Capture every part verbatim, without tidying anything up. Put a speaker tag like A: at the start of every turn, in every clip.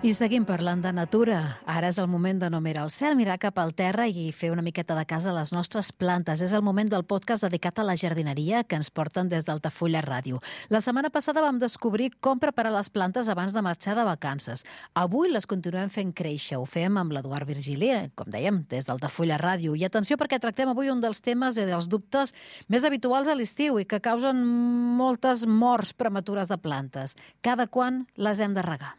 A: I seguim parlant de natura. Ara és el moment de no mirar al cel, mirar cap al terra i fer una miqueta de casa a les nostres plantes. És el moment del podcast dedicat a la jardineria que ens porten des d'Altafulla Ràdio. La setmana passada vam descobrir com preparar les plantes abans de marxar de vacances. Avui les continuem fent créixer. Ho fem amb l'Eduard Virgili, com dèiem, des d'Altafulla Ràdio. I atenció perquè tractem avui un dels temes i dels dubtes més habituals a l'estiu i que causen moltes morts prematures de plantes. Cada quan les hem de regar?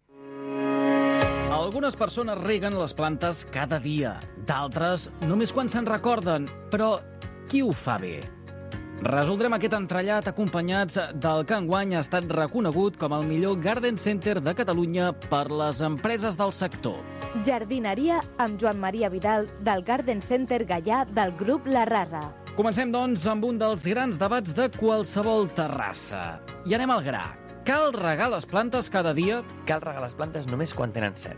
B: Algunes persones reguen les plantes cada dia, d'altres només quan se'n recorden. Però qui ho fa bé? Resoldrem aquest entrellat acompanyats del que enguany ha estat reconegut com el millor Garden Center de Catalunya per les empreses del sector.
C: Jardineria amb Joan Maria Vidal del Garden Center Gaià del grup La Rasa.
B: Comencem, doncs, amb un dels grans debats de qualsevol terrassa. I anem al gra. Cal regar les plantes cada dia?
D: Cal regar les plantes només quan tenen set.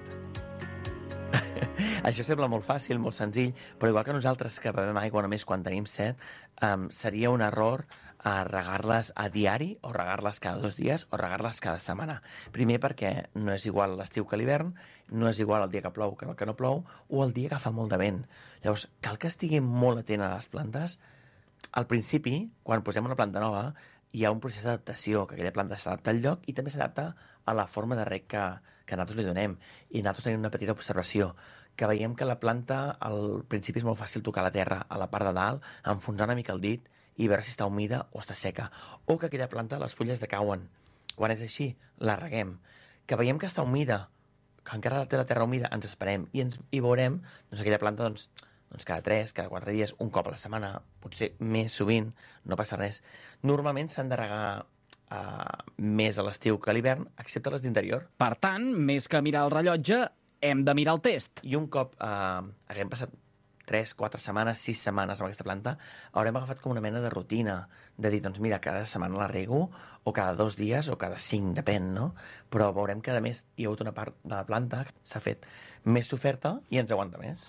D: Això sembla molt fàcil, molt senzill, però igual que nosaltres que bevem aigua només quan tenim set, um, seria un error uh, regar-les a diari o regar-les cada dos dies o regar-les cada setmana. Primer perquè no és igual l'estiu que l'hivern, no és igual el dia que plou que el que no plou o el dia que fa molt de vent. Llavors, cal que estiguem molt atent a les plantes. Al principi, quan posem una planta nova, hi ha un procés d'adaptació, que aquella planta s'adapta al lloc i també s'adapta a la forma de reg que, que nosaltres li donem. I nosaltres tenim una petita observació, que veiem que la planta al principi és molt fàcil tocar la terra a la part de dalt, enfonsar una mica el dit i veure si està humida o està seca. O que aquella planta les fulles decauen. Quan és així, la reguem. Que veiem que està humida, que encara té la terra humida, ens esperem i, ens, i veurem doncs, aquella planta doncs, doncs cada tres, cada quatre dies, un cop a la setmana, potser més sovint, no passa res. Normalment s'han de regar uh, més a l'estiu que a l'hivern, excepte les d'interior.
B: Per tant, més que mirar el rellotge, hem de mirar el test.
D: I un cop uh, haguem passat tres, quatre setmanes, sis setmanes amb aquesta planta, haurem agafat com una mena de rutina, de dir, doncs mira, cada setmana la rego, o cada dos dies, o cada cinc, depèn, no? Però veurem que, a més, hi ha hagut una part de la planta que s'ha fet més soferta i ens aguanta més.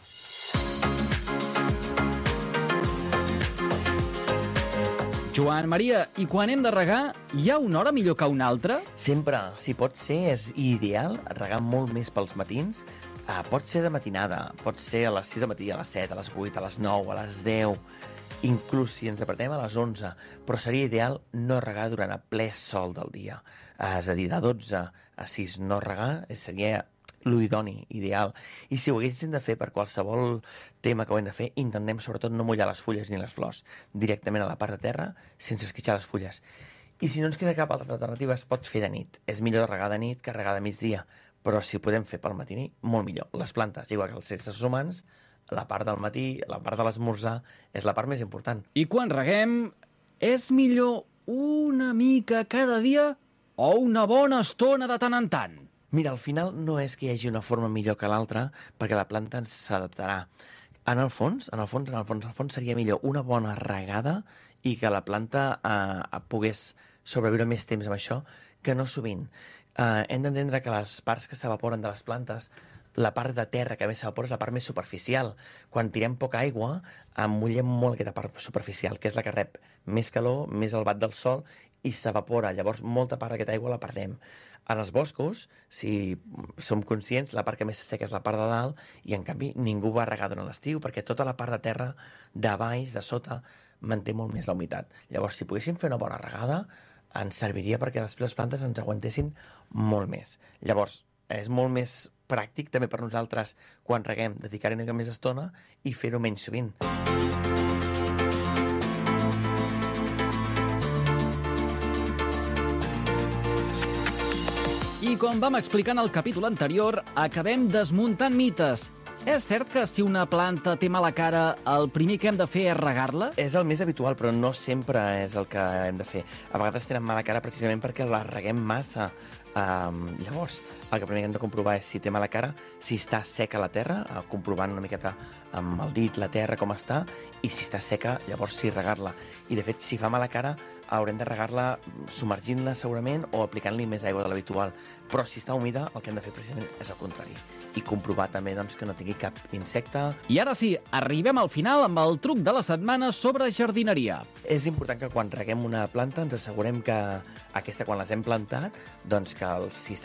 B: Joan Maria, i quan hem de regar, hi ha una hora millor que una altra?
D: Sempre, si pot ser, és ideal regar molt més pels matins. Uh, pot ser de matinada, pot ser a les sis del matí, a les set, a les vuit, a les nou, a les deu, inclús si ens apretem a les onze, però seria ideal no regar durant el ple sol del dia. Uh, és a dir, de dotze a sis no regar seria l'idoni, ideal. I si ho haguéssim de fer per qualsevol tema que ho hem de fer, intentem sobretot no mullar les fulles ni les flors directament a la part de terra sense esquitxar les fulles. I si no ens queda cap altra alternativa, es pot fer de nit. És millor regar de nit que regar de migdia, però si ho podem fer pel matí, molt millor. Les plantes, igual que els éssers humans, la part del matí, la part de l'esmorzar, és la part més important.
B: I quan reguem, és millor una mica cada dia o una bona estona de tant en tant?
D: Mira, al final no és que hi hagi una forma millor que l'altra, perquè la planta ens s'adaptarà. En el fons, en el fons, en el fons, en el fons seria millor una bona regada i que la planta eh, pogués sobreviure més temps amb això que no sovint. Eh, hem d'entendre que les parts que s'evaporen de les plantes, la part de terra que més s'evapora és la part més superficial. Quan tirem poca aigua, amullem molt aquesta part superficial, que és la que rep més calor, més el bat del sol, i s'evapora. Llavors, molta part d'aquesta aigua la perdem. En els boscos, si som conscients, la part que més s'asseca és la part de dalt, i en canvi ningú va regar durant l'estiu, perquè tota la part de terra de baix, de sota, manté molt més la humitat. Llavors, si poguéssim fer una bona regada, ens serviria perquè després les plantes ens aguantessin molt més. Llavors, és molt més pràctic també per nosaltres, quan reguem, dedicar-hi una mica més estona i fer-ho menys sovint.
B: I com vam explicar en el capítol anterior, acabem desmuntant mites. És cert que si una planta té mala cara, el primer que hem de fer és regar-la?
D: És el més habitual, però no sempre és el que hem de fer. A vegades tenen mala cara precisament perquè la reguem massa. Um, llavors, el que primer hem de comprovar és si té mala cara, si està seca la terra, uh, comprovant una miqueta amb el dit la terra com està, i si està seca, llavors sí regar-la. I de fet, si fa mala cara, haurem de regar-la submergint-la segurament o aplicant-li més aigua de l'habitual. Però si està humida, el que hem de fer precisament és el contrari. I comprovar també doncs, que no tingui cap insecte.
B: I ara sí, arribem al final amb el truc de la setmana sobre jardineria.
D: És important que quan reguem una planta ens assegurem que aquesta, quan les hem plantat, doncs que el, si està